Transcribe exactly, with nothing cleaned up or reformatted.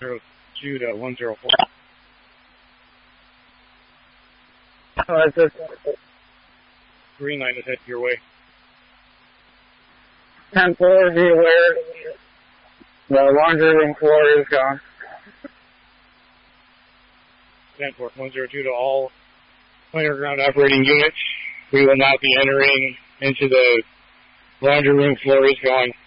zero two to one zero four. Oh, that's just Green line is headed your way. ten four, be aware. The laundry room floor is gone. ten four, one zero two to all underground operating units. We will not be entering into the laundry room floor is gone.